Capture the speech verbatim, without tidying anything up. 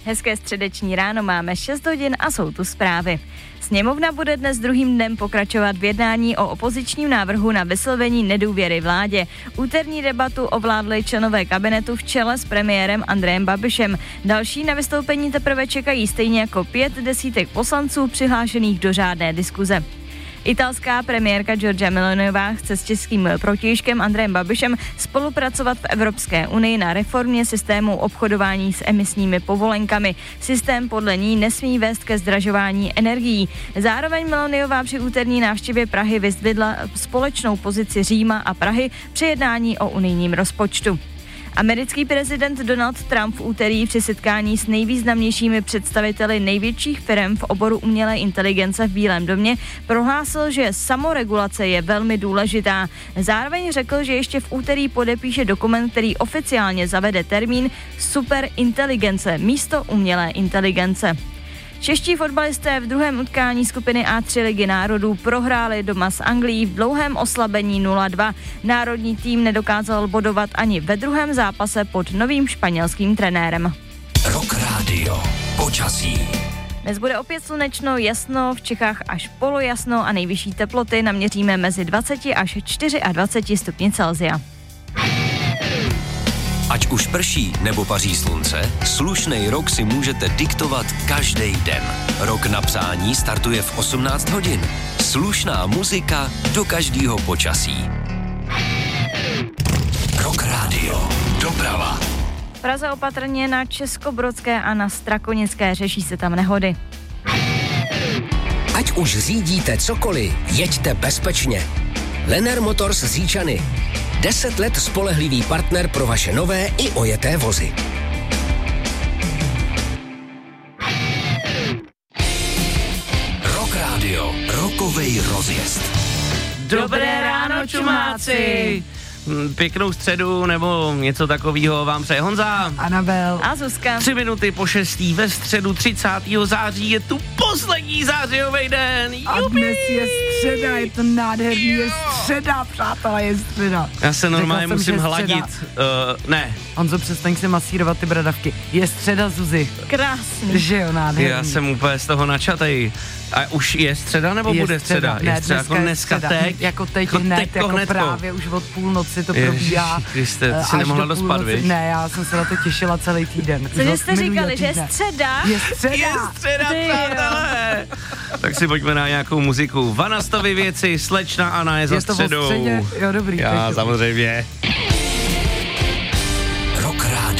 Hezké středeční ráno, máme šest hodin a jsou tu zprávy. Sněmovna bude dnes druhým dnem pokračovat v jednání o opozičním návrhu na vyslovení nedůvěry vládě. Úterní debatu ovládli členové kabinetu v čele s premiérem Andrejem Babišem. Další na vystoupení teprve čekají stejně jako pět desítek poslanců přihlášených do řádné diskuze. Italská premiérka Giorgia Meloniová chce s českým protějškem Andrejem Babišem spolupracovat v Evropské unii na reformě systému obchodování s emisními povolenkami. Systém podle ní nesmí vést ke zdražování energií. Zároveň Meloniová při úterní návštěvě Prahy vyzdvihla společnou pozici Říma a Prahy při jednání o unijním rozpočtu. Americký prezident Donald Trump v úterý při setkání s nejvýznamnějšími představiteli největších firm v oboru umělé inteligence v Bílém domě prohlásil, že samoregulace je velmi důležitá. Zároveň řekl, že ještě v úterý podepíše dokument, který oficiálně zavede termín superinteligence místo umělé inteligence. Čeští fotbalisté v druhém utkání skupiny A tři Ligy národů prohráli doma s Anglií v dlouhém oslabení nula dva. Národní tým nedokázal bodovat ani ve druhém zápase pod novým španělským trenérem. Rock Radio. Počasí. Dnes bude opět slunečno, jasno, v Čechách až polojasno a nejvyšší teploty naměříme mezi dvacet až dvacet čtyři stupni Celsia. Ať už prší nebo paří slunce, slušnej rok si můžete diktovat každý den. Rok na psání startuje v osmnáct hodin. Slušná muzika do každého počasí. Rock Radio. Doprava. V Praze opatrně na Českobrodské a na Strakonické, řeší se tam nehody. Ať už řídíte cokoliv, jeďte bezpečně. Lenner Motors z Říčany. Deset let spolehlivý partner pro vaše nové i ojeté vozy. Rock Radio. Rokovej rozjezd. Dobré ráno, čumáci! Pěknou středu nebo něco takového vám přeje Honza. Anabel. A Zuzka. Tři minuty po šestý ve středu třicátého září je tu poslední zářijový den. Jupi! A dnes je středa, je to nádherný, je středa, přátelé, je středa. Já se normálně jsem, musím hladit. Uh, ne. Honzo, přestaň si masírovat ty bradavky. Je středa, Zuzi. Krásný. Že jo, nádherný. Já jsem úplně z toho načatej. A už je středa nebo je bude středa? středa? Je středa ne, jako dneska, středa. teď? Jako teď jako hned, teďko, jako hnedko. právě už od půlnoci to Ježiši probíhá. Kriste, ty jsi až nemohla do dospat, půlnoci. viď? Ne, já jsem se na to těšila celý týden. Co jste říkali, že je středa? Je středa. Je středa, přátelé. Tak si pojďme na nějakou muziku. Vanastovy věci, slečna Anna je za je to středou. o středě? Jo, dobrý. Já samozřejmě.